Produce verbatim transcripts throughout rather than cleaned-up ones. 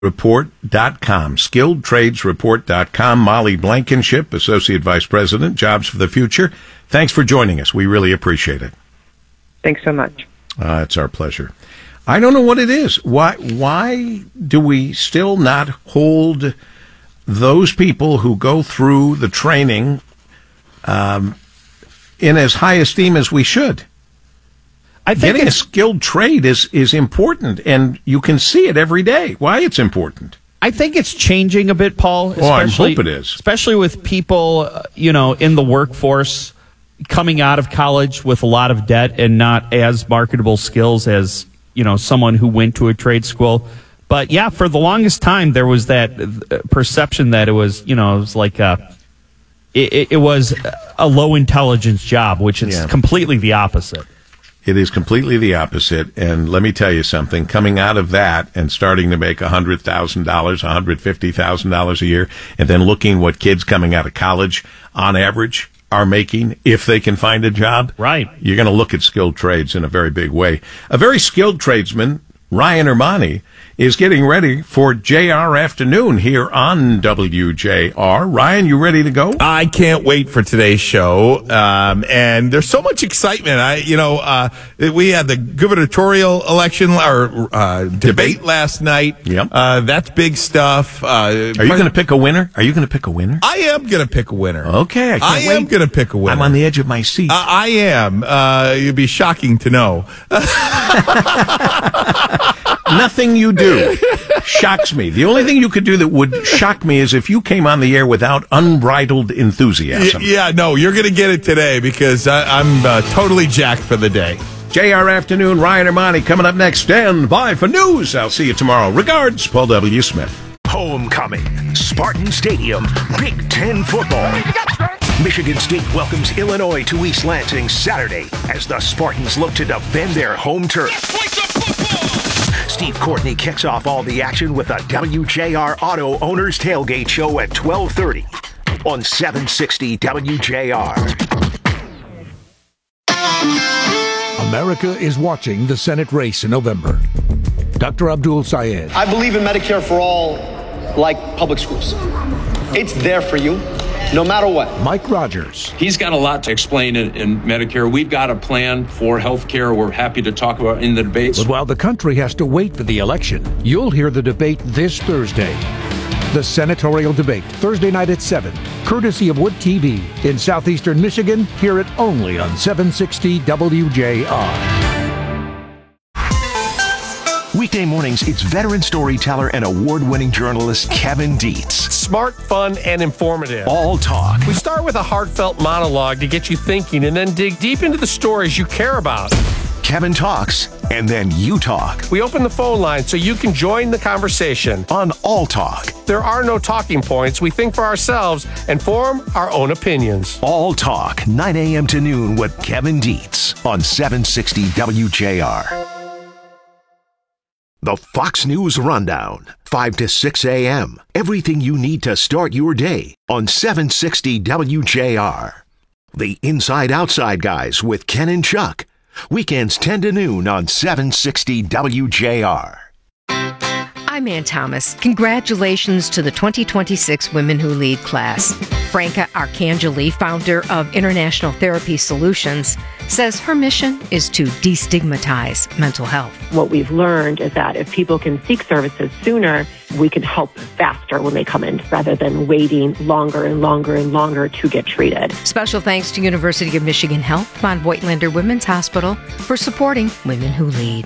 report dot com, skilled trades report dot com. Molly Blankenship, Associate Vice President, Jobs for the Future. Thanks for joining us. We really appreciate it. Thanks so much. Uh, it's our pleasure. I don't know what it is. Why, why do we still not hold those people who go through the training um, in as high esteem as we should? I think Getting a skilled trade is, is important, and you can see it every day, why it's important. I think it's changing a bit, Paul. Oh, I hope it is. Especially with people, uh, you know, in the workforce coming out of college with a lot of debt and not as marketable skills as, you know, someone who went to a trade school. But, yeah, for the longest time, there was that perception that it was, you know, it was like a, it, it was a low-intelligence job, which is yeah. completely the opposite. It is completely the opposite, and let me tell you something. Coming out of that and starting to make one hundred thousand dollars, one hundred fifty thousand dollars a year, and then looking what kids coming out of college, on average, are making if they can find a job, right? You're going to look at skilled trades in a very big way. A very skilled tradesman, Ryan Ermani, is getting ready for J R Afternoon here on W J R. Ryan, you ready to go? I can't wait for today's show. Um, and there's so much excitement. I, you know, uh, we had the gubernatorial election or uh, debate, debate last night. Yep. Uh, that's big stuff. Uh, Are you going to pick a winner? Are you going to pick a winner? I am going to pick a winner. Okay, I can't I wait. am going to pick a winner. I'm on the edge of my seat. Uh, I am. Uh, you'd be shocking to know. Nothing you do shocks me. The only thing you could do that would shock me is if you came on the air without unbridled enthusiasm. Yeah, yeah no, you're going to get it today because I, I'm uh, totally jacked for the day. J R Afternoon, Ryan Ermani coming up next. Stand by for news. I'll see you tomorrow. Regards, Paul W. Smith. Homecoming, Spartan Stadium, Big Ten football. Michigan State welcomes Illinois to East Lansing Saturday as the Spartans look to defend their home turf. Steve Courtney kicks off all the action with a W J R Auto Owners Tailgate Show at twelve thirty on seven sixty W J R. America is watching the Senate race in November. Doctor Abdul Sayed. I believe in Medicare for all like public schools. It's there for you, no matter what. Mike Rogers. He's got a lot to explain in, in Medicare. We've got a plan for health care we're happy to talk about in the debates. But while the country has to wait for the election, you'll hear the debate this Thursday. The senatorial debate, Thursday night at seven, courtesy of Wood T V. In southeastern Michigan, hear it only on seven sixty W J R. Weekday mornings, it's veteran storyteller and award-winning journalist Kevin Dietz. Smart, fun, and informative. All talk. We start with a heartfelt monologue to get you thinking and then dig deep into the stories you care about. Kevin talks, and then you talk. We open the phone line so you can join the conversation. On All Talk. There are no talking points. We think for ourselves and form our own opinions. All Talk, nine a.m. to noon with Kevin Dietz on seven sixty W J R. The Fox News Rundown, five to six a.m. Everything you need to start your day on seven sixty W J R. The Inside Outside Guys with Ken and Chuck. Weekends ten to noon on seven sixty W J R. I'm Ann Thomas. Congratulations to the twenty twenty-six Women Who Lead class. Franca Arcangeli, founder of International Therapy Solutions, says her mission is to destigmatize mental health. What we've learned is that if people can seek services sooner, we can help faster when they come in rather than waiting longer and longer and longer to get treated. Special thanks to University of Michigan Health, Von Voigtlander Women's Hospital for supporting Women Who Lead.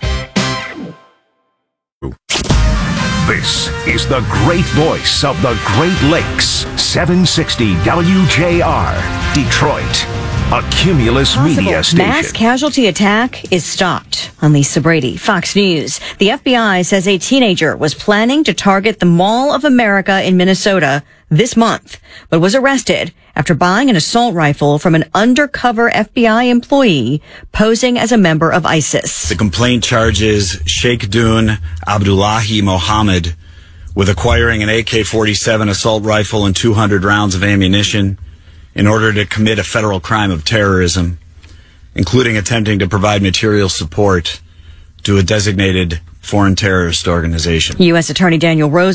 This is the great voice of the Great Lakes, seven sixty W J R, Detroit, a Cumulus Possible media station. Mass casualty attack is stopped. I'm Lisa Brady, Fox News. The F B I says a teenager was planning to target the Mall of America in Minnesota this month, but was arrested after buying an assault rifle from an undercover F B I employee posing as a member of ISIS. The complaint charges Sheikh Dun Abdullahi Mohammed with acquiring an A K forty-seven assault rifle and two hundred rounds of ammunition in order to commit a federal crime of terrorism, including attempting to provide material support to a designated foreign terrorist organization. U S. Attorney Daniel Rose